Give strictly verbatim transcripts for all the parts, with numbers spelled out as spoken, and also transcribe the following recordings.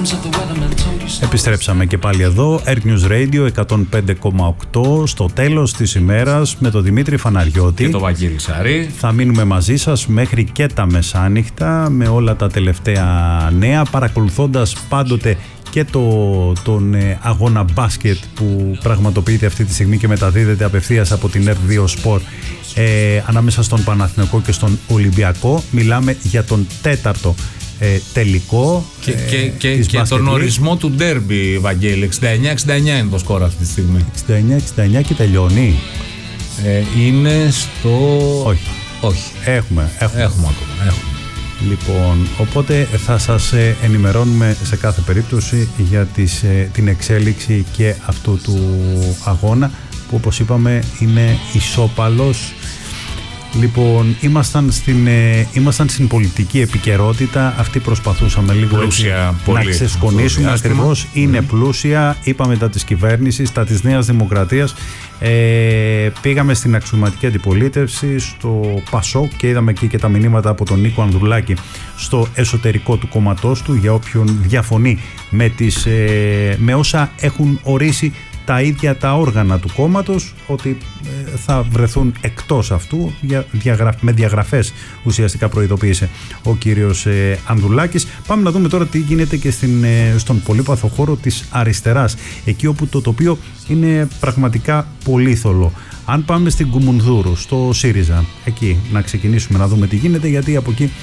Επιστρέψαμε και πάλι εδώ, Air News Radio εκατόν πέντε κόμμα οκτώ, στο τέλος της ημέρας με τον Δημήτρη Φαναριώτη και τον Βαγγέλη Σαρή. Θα μείνουμε μαζί σας μέχρι και τα μεσάνυχτα με όλα τα τελευταία νέα, παρακολουθώντας πάντοτε και το, τον ε, αγώνα μπάσκετ που πραγματοποιείται αυτή τη στιγμή και μεταδίδεται απευθείας από την Ερ δύο Sport ε, ανάμεσα στον Παναθηναϊκό και στον Ολυμπιακό. Μιλάμε για τον τέταρτο ε, τελικό και, ε, και, και, και τον ορισμό του ντέρμπι, Βαγγέλη. εξήντα εννιά εξήντα εννιά είναι το σκορ αυτή τη στιγμή. εξήντα εννιά εξήντα εννιά και τελειώνει. Ε, είναι στο... Όχι. Όχι. Έχουμε, έχουμε. Έχουμε ακόμα. Έχουμε. Λοιπόν, οπότε θα σας ενημερώνουμε σε κάθε περίπτωση για τις, την εξέλιξη και αυτού του αγώνα που, όπως είπαμε, είναι ισόπαλος. Λοιπόν, ήμασταν στην, ήμασταν στην πολιτική επικαιρότητα. Αυτή προσπαθούσαμε λίγο πλούσια, να ξεσκονίσουμε. Ακριβώς, είναι mm. πλούσια. Είπαμε τα της κυβέρνησης, τα της Νέας Δημοκρατίας. Ε, πήγαμε στην αξιωματική αντιπολίτευση, στο ΠΑΣΟΚ, και είδαμε εκεί και τα μηνύματα από τον Νίκο Ανδρουλάκη στο εσωτερικό του κόμματός του, για όποιον διαφωνεί με, τις, ε, με όσα έχουν ορίσει τα ίδια τα όργανα του κόμματος, ότι ε, θα βρεθούν εκτός αυτού, για, διαγρα, με διαγραφές ουσιαστικά προειδοποίησε ο κύριος ε, Ανδρουλάκης. Πάμε να δούμε τώρα τι γίνεται και στην, ε, στον πολύπαθο χώρο της αριστεράς, εκεί όπου το τοπίο είναι πραγματικά πολύθολο. Αν πάμε στην Κουμουνδούρου, στο ΣΥΡΙΖΑ, εκεί να ξεκινήσουμε να δούμε τι γίνεται, γιατί από εκεί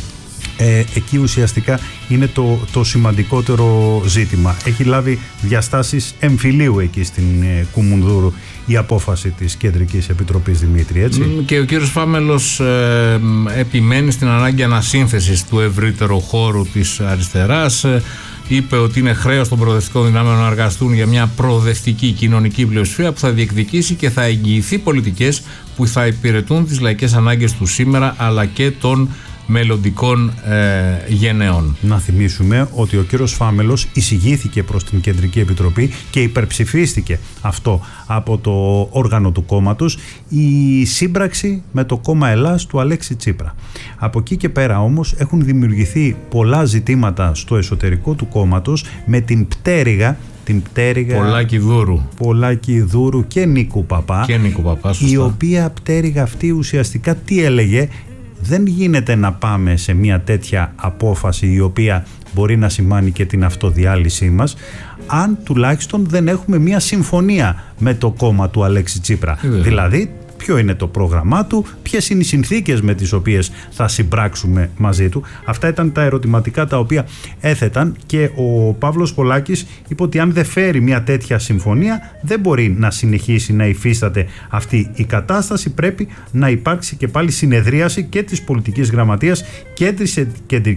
Ε, εκεί ουσιαστικά είναι το, το σημαντικότερο ζήτημα. Έχει λάβει διαστάσεις εμφυλίου εκεί στην ε, Κουμουνδούρου η απόφαση της Κεντρικής Επιτροπής, Δημήτρη, έτσι. Και ο κύριος Φάμελος ε, επιμένει στην ανάγκη ανασύνθεσης του ευρύτερου χώρου της αριστεράς. Ε, είπε ότι είναι χρέος των προοδευτικών δυνάμεων να εργαστούν για μια προοδευτική κοινωνική πλειοψηφία που θα διεκδικήσει και θα εγγυηθεί πολιτικές που θα υπηρετούν τις λαϊκές ανάγκες του σήμερα αλλά και των μελλοντικών ε, γενεών. Να θυμίσουμε ότι ο κύριος Φάμελος εισηγήθηκε προς την Κεντρική Επιτροπή και υπερψηφίστηκε αυτό από το όργανο του κόμματος, η σύμπραξη με το κόμμα Ελλάς του Αλέξη Τσίπρα. Από εκεί και πέρα όμως έχουν δημιουργηθεί πολλά ζητήματα στο εσωτερικό του κόμματος με την πτέρυγα την πτέρυγα Πολάκη Δούρου. Πολάκη Δούρου και Νίκου Παπά, και Νίκου Παπά, σωστά. Η οποία πτέρυγα αυτή ουσιαστικά τι έλεγε? Δεν γίνεται να πάμε σε μια τέτοια απόφαση η οποία μπορεί να σημάνει και την αυτοδιάλυσή μας, αν τουλάχιστον δεν έχουμε μια συμφωνία με το κόμμα του Αλέξη Τσίπρα. Ε, δηλαδή, ποιο είναι το πρόγραμμά του, ποιες είναι οι συνθήκες με τις οποίες θα συμπράξουμε μαζί του. Αυτά ήταν τα ερωτηματικά τα οποία έθεταν, και ο Παύλος Πολάκης είπε ότι αν δεν φέρει μια τέτοια συμφωνία δεν μπορεί να συνεχίσει να υφίσταται αυτή η κατάσταση. Πρέπει να υπάρξει και πάλι συνεδρίαση και της πολιτικής γραμματείας και της κεντρικής